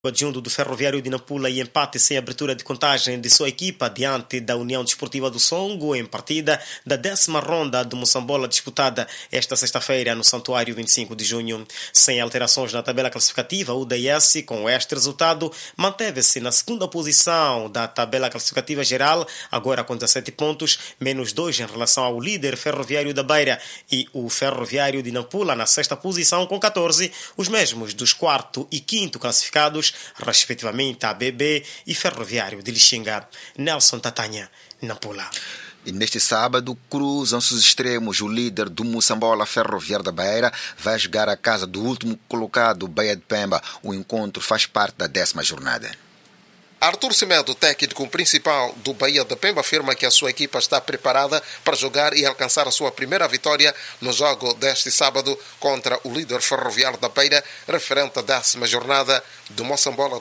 O adjunto do Ferroviário de Nampula e empate sem abertura de contagem de sua equipa diante da União Desportiva do Songo em partida da 10ª ronda de Moçambola disputada esta sexta-feira no Santuário 25 de junho. Sem alterações na tabela classificativa, o UDS, com este resultado, manteve-se na segunda posição da tabela classificativa geral, agora com 17 pontos, menos 2 em relação ao líder Ferroviário da Beira, e o Ferroviário de Nampula na sexta posição com 14, os mesmos dos quarto e quinto classificados, respectivamente ABB e Ferroviário de Lixinga. Nelson Tatanha, Nampula. E neste sábado cruzam-se os extremos. O líder do Moçambola, Ferroviário da Beira, vai jogar a casa do último colocado, Baía de Pemba. O encontro faz parte da 10ª jornada. Artur Semedo, técnico principal do Baía de Pemba, afirma que a sua equipa está preparada para jogar e alcançar a sua primeira vitória no jogo deste sábado contra o líder Ferroviário da Beira, referente à 10ª jornada do Moçambola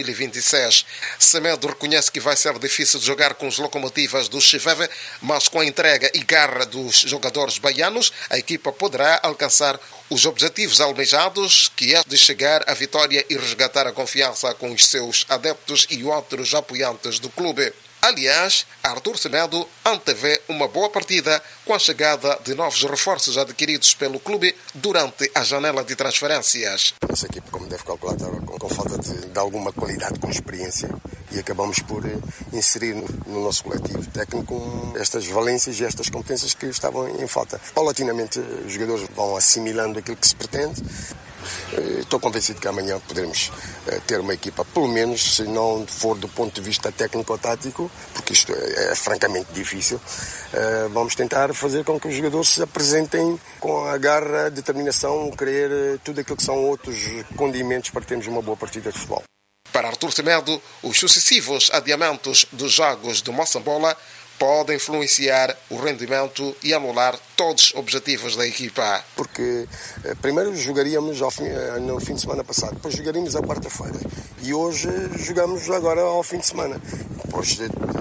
2026. Semedo reconhece que vai ser difícil jogar com os locomotivas do Chiveve, mas com a entrega e garra dos jogadores baianos, a equipa poderá alcançar os objetivos almejados, que é de chegar à vitória e resgatar a confiança com os seus adeptos e outros apoiantes do clube. Aliás, Artur Semedo antevê uma boa partida com a chegada de novos reforços adquiridos pelo clube durante a janela de transferências. Essa equipe, como deve calcular, estava com falta de alguma qualidade, com experiência, e acabamos por inserir no nosso coletivo técnico estas valências e estas competências que estavam em falta. Paulatinamente, os jogadores vão assimilando aquilo que se pretende. Estou convencido que amanhã poderemos ter uma equipa, pelo menos, se não for do ponto de vista técnico-tático, porque isto é francamente difícil, vamos tentar fazer com que os jogadores se apresentem com a garra, a determinação, querer tudo aquilo que são outros condimentos para termos uma boa partida de futebol. Para Artur Semedo, os sucessivos adiamentos dos jogos do Moçambola podem influenciar o rendimento e anular todos os objetivos da equipa. Porque primeiro jogaríamos no fim de semana passado, depois jogaríamos à quarta-feira e hoje jogamos agora ao fim de semana. Depois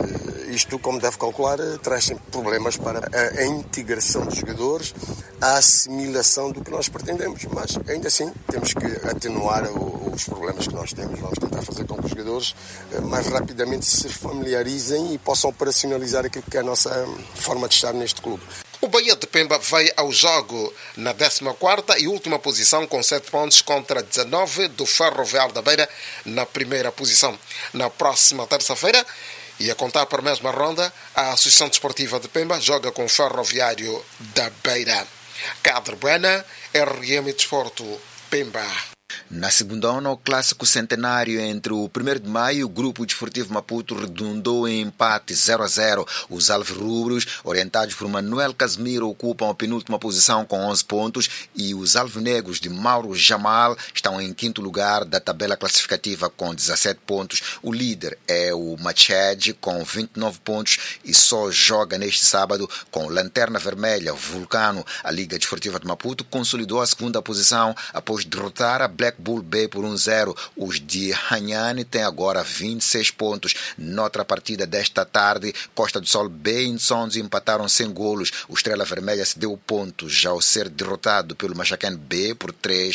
isto, como deve calcular, traz sempre problemas para a integração dos jogadores, a assimilação do que nós pretendemos, mas ainda assim temos que atenuar os problemas que nós temos. Vamos tentar fazer com que os jogadores mais rapidamente se familiarizem e possam operacionalizar aquilo que é a nossa forma de estar neste clube. O Baía de Pemba vai ao jogo na 14ª e última posição com 7 pontos contra 19 do Ferroviário da Beira na primeira posição. Na próxima terça-feira, e a contar para a mesma ronda, a Associação Desportiva de Pemba joga com o Ferroviário da Beira. Cadre Buena, RM Desporto, Pemba. Na segunda onda, o clássico centenário entre o 1º de maio e o Grupo Desportivo Maputo redundou em empate 0-0. Os alvirrubros, orientados por Manuel Casimiro, ocupam a penúltima posição com 11 pontos e os alvinegros de Mauro Jamal estão em 5º lugar da tabela classificativa com 17 pontos. O líder é o Mached com 29 pontos e só joga neste sábado com Lanterna Vermelha, Vulcano. A Liga Desportiva de Maputo consolidou a segunda posição após derrotar a Black Bull B por 1-0. Os de Hanyane têm agora 26 pontos. Noutra partida desta tarde, Costa do Sol B e Nsonzi empataram sem golos. O Estrela Vermelha se deu pontos ao ser derrotado pelo Machacan B por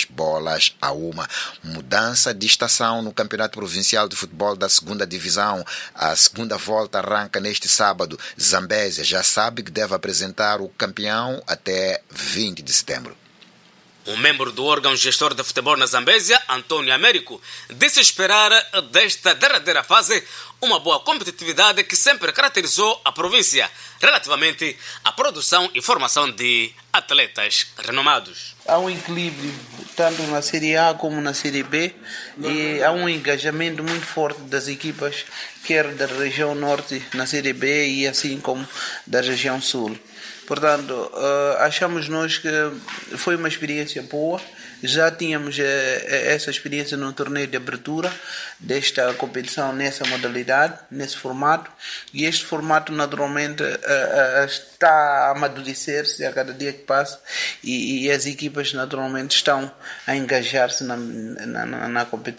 3-1. Mudança de estação no Campeonato Provincial de Futebol da 2ª Divisão. A segunda volta arranca neste sábado. Zambésia já sabe que deve apresentar o campeão até 20 de setembro. Um membro do órgão gestor de futebol na Zambésia, Antônio Américo, disse esperar desta derradeira fase uma boa competitividade que sempre caracterizou a província relativamente à produção e formação de atletas renomados. Há um equilíbrio tanto na Série A como na Série B e há um engajamento muito forte das equipas, quer da região norte na Série B e assim como da região sul. Portanto, achamos nós que foi uma experiência boa. Já tínhamos essa experiência no torneio de abertura desta competição nessa modalidade, nesse formato. E este formato, naturalmente, está a amadurecer-se a cada dia que passa e as equipas, naturalmente, estão a engajar-se na competição.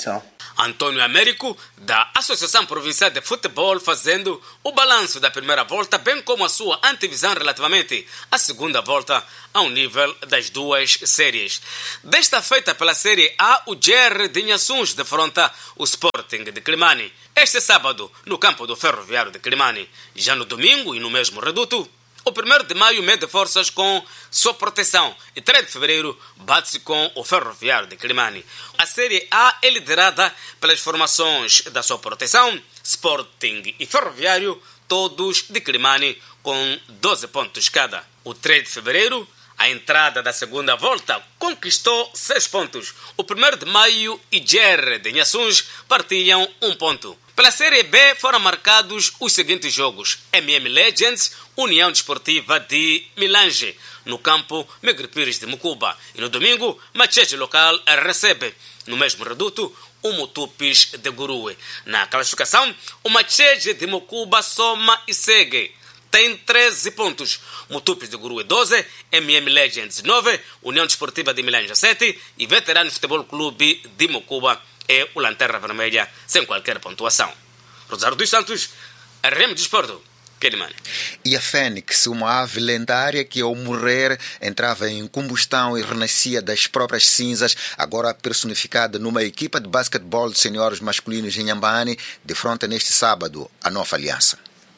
Antônio Américo, da Associação Provincial de Futebol, fazendo o balanço da primeira volta, bem como a sua antevisão relativamente à segunda volta ao nível das duas séries. Desta feita pela Série A, o GR de Inhaçuns defronta o Sporting de Climane este sábado no campo do Ferroviário de Climane. Já no domingo e no mesmo reduto, o 1º de maio mede forças com Sua Proteção e 3 de fevereiro bate-se com o Ferroviário de Climane. A Série A é liderada pelas formações da Sua Proteção, Sporting e Ferroviário, todos de Climane com 12 pontos cada. O 3 de fevereiro, a entrada da segunda volta, conquistou 6 pontos. O 1º de maio e GR de Inhaçuns partilham 1 ponto. Pela Série B foram marcados os seguintes jogos: MM Legends, União Desportiva de Milange, no campo Miguel Pires de Mucuba. E no domingo, Machete Local recebe, no mesmo reduto, o Mutupis de Gurue. Na classificação, o Machete de Mucuba soma e segue. Tem 13 pontos. Mutupis de Gurue 12, MM Legends 9, União Desportiva de Milange 7 e Veterano Futebol Clube de Mucuba é o Lanterna Vermelha, sem qualquer pontuação. Rosário dos Santos, RM Desporto, Climane. E a Fênix, uma ave lendária que ao morrer entrava em combustão e renascia das próprias cinzas, agora personificada numa equipa de basquetebol de senhores masculinos em Inhambane, defronta neste sábado a Nova Aliança.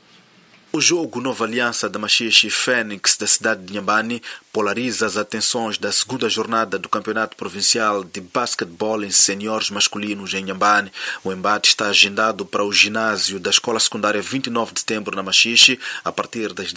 O jogo Nova Aliança da Machixe Fênix da cidade de Inhambane polariza as atenções da segunda jornada do Campeonato Provincial de Basquetebol em Seniores Masculinos em Inhambane. O embate está agendado para o ginásio da Escola Secundária 29 de Setembro na Machixe a partir das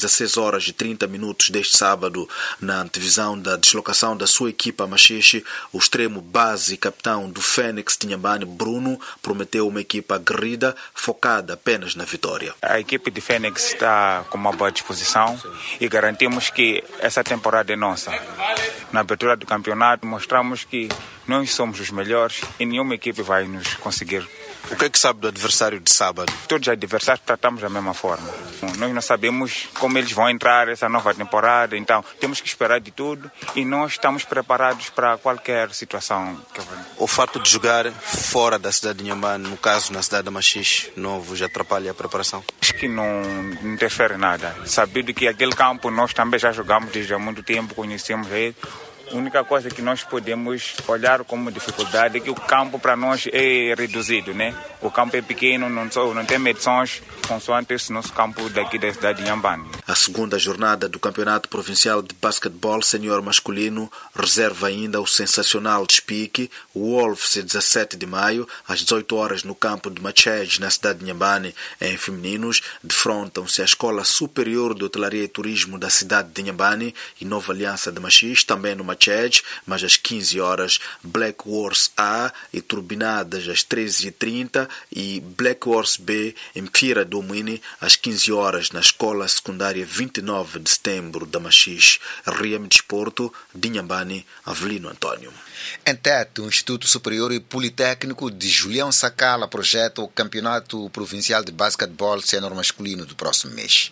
16h30 deste sábado. Na antevisão da deslocação da sua equipa a Machixe, o extremo base e capitão do Fênix de Inhambane, Bruno, prometeu uma equipa aguerrida, focada apenas na vitória. A equipe de Fênix está com uma boa disposição e garantimos que essa temporada é nossa. Na abertura do campeonato mostramos que nós somos os melhores e nenhuma equipe vai nos conseguir. O que é que sabe do adversário de sábado? Todos os adversários tratamos da mesma forma. Nós não sabemos como eles vão entrar essa nova temporada, então temos que esperar de tudo e nós estamos preparados para qualquer situação. O fato de jogar fora da cidade de Inhambane, no caso na cidade da Machixe, não vos atrapalha a preparação? Acho que não interfere nada. Sabido que aquele campo nós também já jogamos desde há muito tempo, conhecemos ele. A única coisa que nós podemos olhar como dificuldade é que o campo para nós é reduzido, né? O campo é pequeno, não tem medições consoante esse nosso campo daqui da cidade de Inhambane. A segunda jornada do Campeonato Provincial de Basquetebol Senior Masculino reserva ainda o sensacional despique. O Wolves, 17 de maio, às 18h no campo de Machete, na cidade de Inhambane. Em femininos, defrontam-se a Escola Superior de Hotelaria e Turismo da cidade de Inhambane e Nova Aliança de Machixe, também no Machete, mas às 15h, Black Wars A e Turbinadas às 13h30 e Black Wars B em Fira do Mini às 15h na Escola Secundária 29 de Setembro da Machixe. RM Desporto, de Inhambane, Avelino Antônio. Em Tete, o Instituto Superior e Politécnico de Julião Sacala projeta o Campeonato Provincial de Basquetebol Sênior Masculino do próximo mês.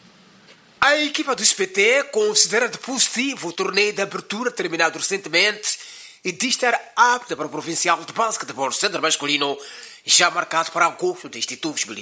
A equipa do SPT considera positivo o torneio de abertura terminado recentemente e diz estar apta para o Provincial de Basquetebol Sênior Masculino, já marcado para agosto deste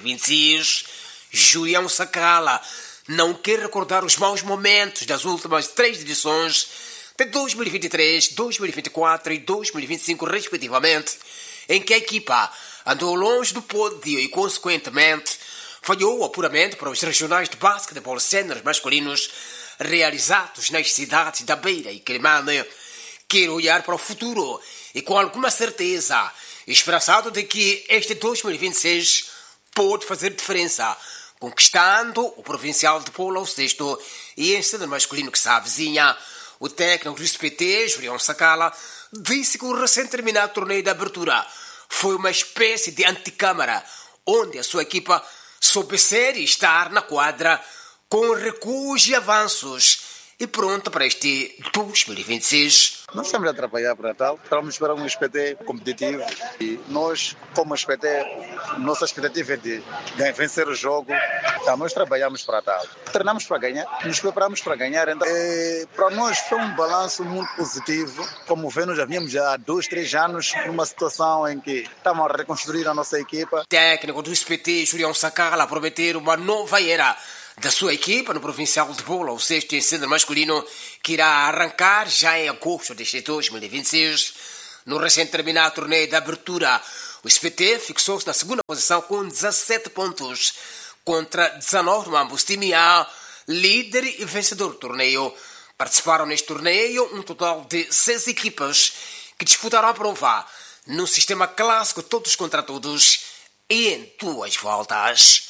2026. Julião Sacala não quer recordar os maus momentos das últimas 3 edições de 2023, 2024 e 2025, respectivamente, em que a equipa andou longe do pódio e, consequentemente, falhou o apuramento para os regionais de basquetebol séniores masculinos realizados nas cidades da Beira e Climane. Quer olhar para o futuro e, com alguma certeza, esperançado de que este 2026 pode fazer diferença, conquistando o Provincial de Polo ao sexto e em sénior masculino que se avizinha. O técnico do SPT, Julião Sacala, disse que o recém-terminado torneio de abertura foi uma espécie de anticâmara, onde a sua equipa soube ser e estar na quadra com recuos e avanços e pronta para este 2026. Nós estamos a trabalhar para tal, estamos para um SPT competitivo e nós, como SPT, nossa expectativa é de vencer o jogo. Então, nós trabalhamos para tal. Treinamos para ganhar, nos preparamos para ganhar. Então, para nós foi um balanço muito positivo. Como vê, nós já vínhamos há 2, 3 anos numa situação em que estamos a reconstruir a nossa equipa. Técnico do SPT, Julião Sacala, a prometer uma nova era da sua equipa no Provincial de Bola, o 6º ensino masculino, que irá arrancar já em agosto deste 2026. No recém-terminado torneio de abertura, o SPT fixou-se na segunda posição com 17 pontos, contra 19 do ambos time A, líder e vencedor do torneio. Participaram neste torneio um total de 6 equipas que disputaram a prova no sistema clássico todos contra todos e em 2 voltas.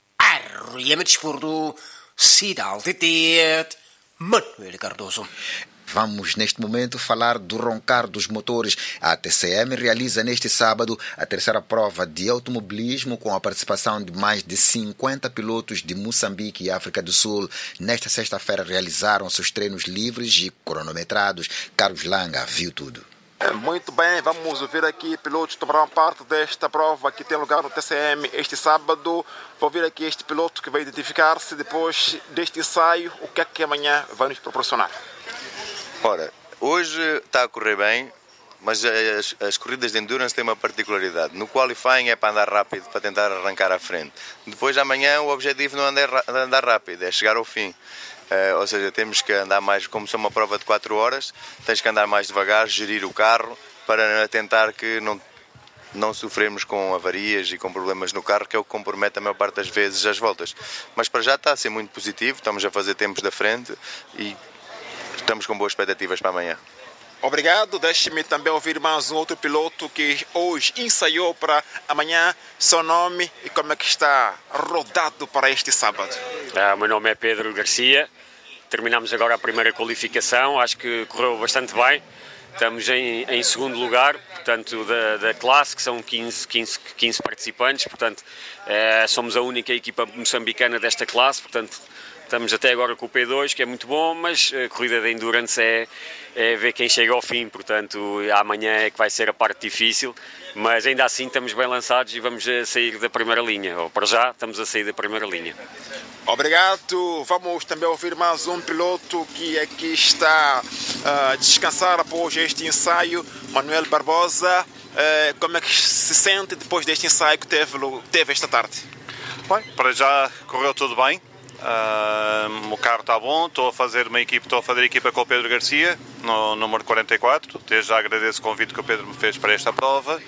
RM Desporto, Cidade TT, Manuel Cardoso. Vamos, neste momento, falar do roncar dos motores. A TCM realiza neste sábado a terceira prova de automobilismo com a participação de mais de 50 pilotos de Moçambique e África do Sul. Nesta sexta-feira realizaram-se os treinos livres e cronometrados. Carlos Langa viu tudo. Muito bem, vamos ouvir aqui pilotos que tomarão parte desta prova que tem lugar no TCM este sábado. Vou ouvir aqui este piloto que vai identificar-se depois deste ensaio, o que é que amanhã vai nos proporcionar. Ora, hoje está a correr bem, mas as corridas de endurance têm uma particularidade. No qualifying é para andar rápido, para tentar arrancar à frente. Depois de amanhã o objetivo não é andar rápido, é chegar ao fim. Ou seja, temos que andar mais, como se é uma prova de 4 horas, tens que andar mais devagar, gerir o carro, para tentar que não sofremos com avarias e com problemas no carro, que é o que compromete a maior parte das vezes as voltas. Mas para já está a ser muito positivo, estamos a fazer tempos da frente e estamos com boas expectativas para amanhã. Obrigado. Deixe-me também ouvir mais um outro piloto que hoje ensaiou para amanhã. Seu nome e como é que está rodado para este sábado? Meu nome é Pedro Garcia. Terminamos agora a primeira qualificação. Acho que correu bastante bem. Estamos em segundo lugar, portanto, da classe, que são 15 participantes. Portanto, somos a única equipa moçambicana desta classe. Portanto, estamos até agora com o P2, que é muito bom, mas a corrida de endurance é ver quem chega ao fim, portanto amanhã é que vai ser a parte difícil, mas ainda assim estamos bem lançados e vamos sair da primeira linha, ou para já estamos a sair da primeira linha. Obrigado. Vamos também ouvir mais um piloto que aqui está a descansar após este ensaio, Manuel Barbosa. Como é que se sente depois deste ensaio que teve esta tarde? Bem, para já correu tudo bem. O carro está bom, estou a fazer equipa com o Pedro Garcia, no número 44. Desde já agradeço o convite que o Pedro me fez para esta prova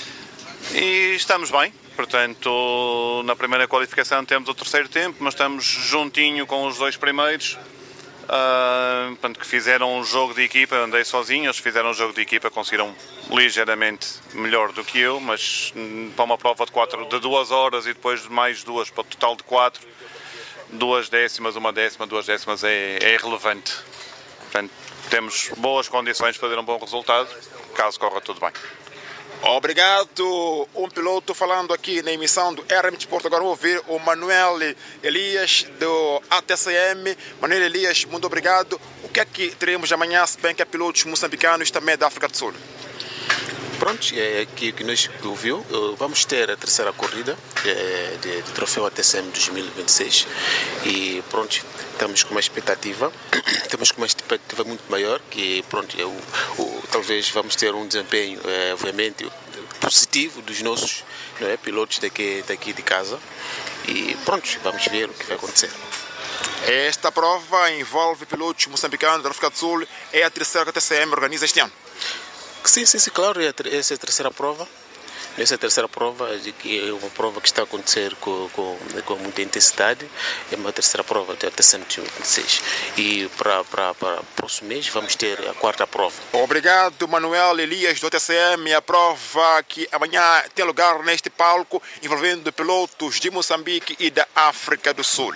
e estamos bem. Portanto, na primeira qualificação temos o terceiro tempo, mas estamos juntinho com os 2 primeiros. Portanto, que fizeram um jogo de equipa, eu andei sozinho, eles fizeram um jogo de equipa, conseguiram ligeiramente melhor do que eu, mas para uma prova de 2 horas e depois mais 2 para o total de 4, 2 décimas, 1 décima, 2 décimas é irrelevante. Portanto, temos boas condições para ter um bom resultado, caso corra tudo bem. Obrigado. Um piloto falando aqui na emissão do RM Desporto. Agora vou ouvir o Manuel Elias do ATCM. Manuel Elias, muito obrigado. O que é que teremos amanhã, se bem que há pilotos moçambicanos também da África do Sul? Pronto, é aqui que nos ouviu. Vamos ter a terceira corrida de troféu ATCM 2026 e pronto, estamos com uma expectativa muito maior, que pronto, talvez vamos ter um desempenho obviamente positivo dos nossos pilotos daqui de casa e pronto, vamos ver o que vai acontecer. Esta prova envolve pilotos moçambicanos da África do Sul, é a terceira que a TCM organiza este ano? Sim, claro, essa é a terceira prova. Essa é a terceira prova, é uma prova que está a acontecer com muita intensidade. É uma terceira prova até a TCM 2026. E para o próximo mês vamos ter a quarta prova. Obrigado, Manuel Elias do TCM. A prova que amanhã tem lugar neste palco, envolvendo pilotos de Moçambique e da África do Sul.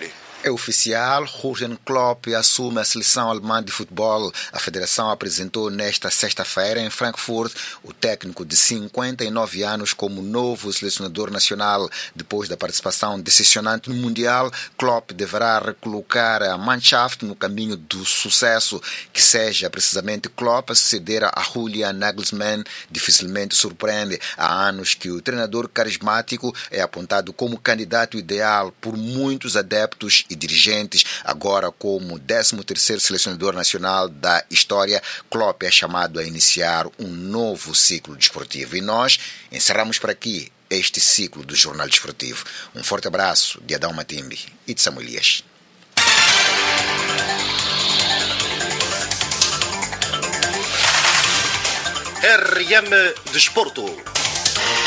É oficial, Jürgen Klopp assume a seleção alemã de futebol. A federação apresentou nesta sexta-feira em Frankfurt o técnico de 59 anos como novo selecionador nacional. Depois da participação decepcionante no Mundial, Klopp deverá recolocar a Mannschaft no caminho do sucesso. Que seja precisamente Klopp a suceder a Julian Nagelsmann dificilmente surpreende. Há anos que o treinador carismático é apontado como candidato ideal por muitos adeptos e dirigentes. Agora, como 13º selecionador nacional da história, Klopp é chamado a iniciar um novo ciclo desportivo. E nós encerramos por aqui este ciclo do Jornal Desportivo. Um forte abraço de Adão Matimbi e de Samuel Elias. RM Desporto.